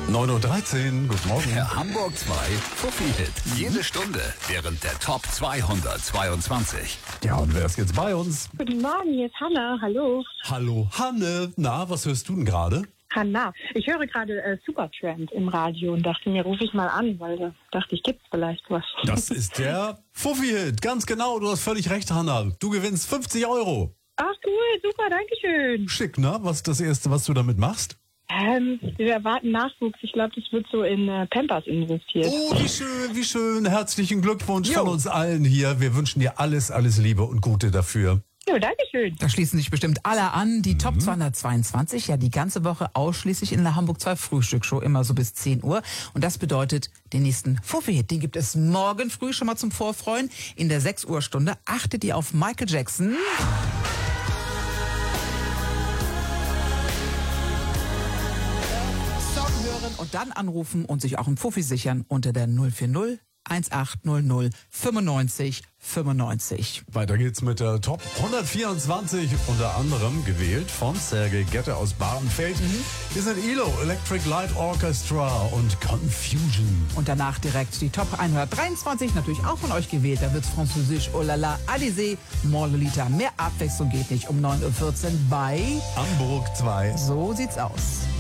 9:13 Uhr, guten Morgen. Der Hamburg 2 Fuffi-Hit. Jede Stunde während der Top 222. Ja, und wer ist jetzt bei uns? Guten Morgen, hier ist Hanna. Hallo. Hallo, Hanne. Na, was hörst du denn gerade? Hanna. Ich höre gerade Supertramp im Radio und dachte mir, rufe ich mal an, weil da dachte ich, gibt's vielleicht was. Das ist der Fuffi-Hit. Ganz genau, du hast völlig recht, Hanna. Du gewinnst 50 €. Ach cool, super, danke schön. Schick, ne? Was ist das Erste, was du damit machst? Wir erwarten Nachwuchs. Ich glaube, das wird so in Pampers investiert. Oh, wie schön, wie schön. Herzlichen Glückwunsch von uns allen hier. Wir wünschen dir alles, alles Liebe und Gute dafür. Ja, danke schön. Da schließen sich bestimmt alle an. Die Top 222, ja die ganze Woche ausschließlich in der Hamburg 2 Frühstücksshow, immer so bis 10 Uhr. Und das bedeutet, den nächsten Fuffi-Hit, den gibt es morgen früh schon mal zum Vorfreuen. In der 6 Uhr Stunde achtet ihr auf Michael Jackson. Song hören und dann anrufen und sich auch einen Fuffi sichern unter der 040 1800 95 95. Weiter geht's mit der Top 124, unter anderem gewählt von Sergei Gette aus Badenfeld. Hier sind ELO, Electric Light Orchestra und Confusion. Und danach direkt die Top 123, natürlich auch von euch gewählt. Da wird's französisch, oh la la, Alizé, Morlolita. Mehr Abwechslung geht nicht um 9:14 Uhr bei Hamburg 2. So sieht's aus.